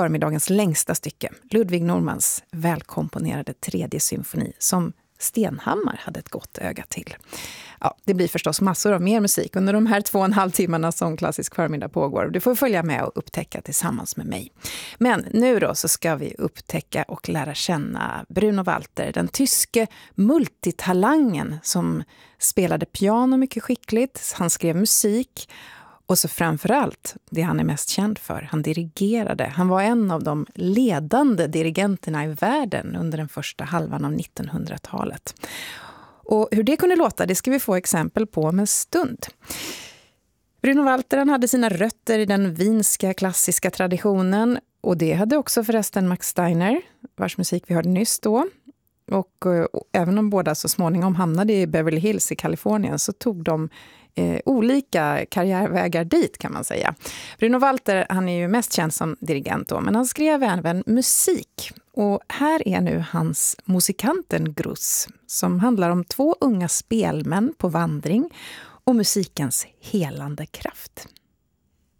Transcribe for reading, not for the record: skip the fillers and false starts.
Förmiddagens längsta stycke, Ludwig Normans välkomponerade tredje symfoni som Stenhammar hade ett gott öga till. Ja, det blir förstås massor av mer musik under de här 2,5 timmarna som Klassisk förmiddag pågår. Du får följa med och upptäcka tillsammans med mig. Men nu då så ska vi upptäcka och lära känna Bruno Walter, den tyske multitalangen som spelade piano mycket skickligt. Han skrev musik. Och så framförallt, det han är mest känd för, han dirigerade. Han var en av de ledande dirigenterna i världen under den första halvan av 1900-talet. Och hur det kunde låta, det ska vi få exempel på om en stund. Bruno Walter, han hade sina rötter i den wienska klassiska traditionen. Och det hade också förresten Max Steiner, vars musik vi hörde nyss då. Och även om båda så småningom hamnade i Beverly Hills i Kalifornien så tog de olika karriärvägar dit kan man säga. Bruno Walter, han är ju mest känd som dirigent då, men han skrev även musik. Och här är nu hans Musikanten-Gruss som handlar om 2 unga spelmän på vandring och musikens helande kraft.